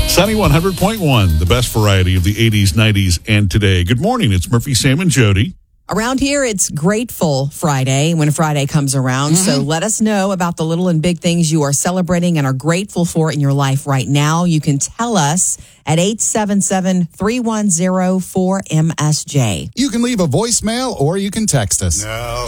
Sunny 100.1, the best variety of the 80s, 90s, and today. Good morning. It's Murphy, Sam, and Jody. Around here, it's Grateful Friday when Friday comes around. So let us know about the little and big things you are celebrating and are grateful for in your life right now. You can tell us at 877-310-4MSJ. You can leave a voicemail or you can text us. No.